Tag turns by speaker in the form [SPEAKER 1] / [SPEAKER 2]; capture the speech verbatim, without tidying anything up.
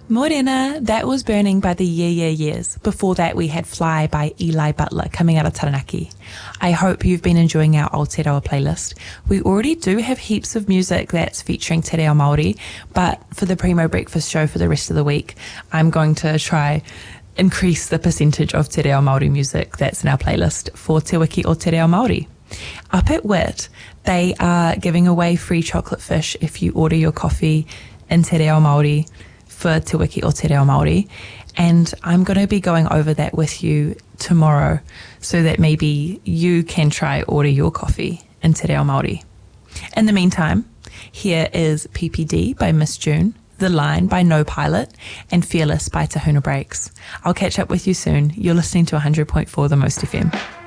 [SPEAKER 1] Morena, that was Burning by the Yeah Yeah Yeahs. Before that, we had Fly by Eli Butler coming out of Taranaki. I hope you've been enjoying our Aotearoa playlist. We already do have heaps of music that's featuring Te Reo Māori, but for the Primo Breakfast show for the rest of the week, I'm going to try increase the percentage of Te Reo Māori music that's in our playlist for Te Wiki o Te Reo Māori. Up at Wit, they are giving away free chocolate fish if you order your coffee in Te Reo Māori for Te Wiki o Te Reo Māori, and I'm going to be going over that with you tomorrow so that maybe you can try order your coffee in Te Reo Māori. In the meantime, here is P P D by Miss June, The Line by No Pilot, and Fearless by Tahuna Breaks. I'll catch up with you soon. You're listening to one hundred point four The Most F M.